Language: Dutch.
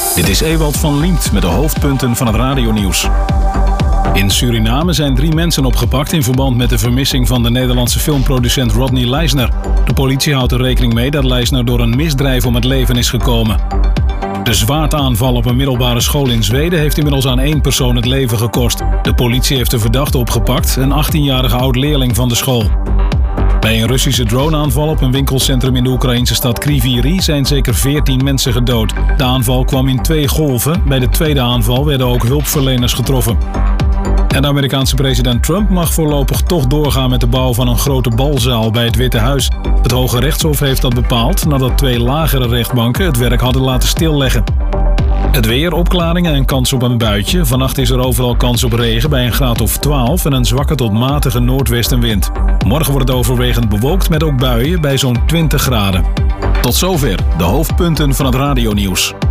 Dit is Ewald van Liemt met de hoofdpunten van het radionieuws. In Suriname zijn 3 mensen opgepakt in verband met de vermissing van de Nederlandse filmproducent Rodney Leisner. De politie houdt er rekening mee dat Leisner door een misdrijf om het leven is gekomen. De zwaardaanval op een middelbare school in Zweden heeft inmiddels aan 1 persoon het leven gekost. De politie heeft de verdachte opgepakt, een 18-jarige oud-leerling van de school. Bij een Russische droneaanval op een winkelcentrum in de Oekraïnse stad Kryvyi Rih zijn zeker 14 mensen gedood. De aanval kwam in 2 golven. Bij de tweede aanval werden ook hulpverleners getroffen. En de Amerikaanse president Trump mag voorlopig toch doorgaan met de bouw van een grote balzaal bij het Witte Huis. Het Hoge Rechtshof heeft dat bepaald nadat 2 lagere rechtbanken het werk hadden laten stilleggen. Het weer, opklaringen en kans op een buitje. Vannacht is er overal kans op regen bij een graad of 12 en een zwakke tot matige noordwestenwind. Morgen wordt het overwegend bewolkt met ook buien bij zo'n 20 graden. Tot zover de hoofdpunten van het radionieuws.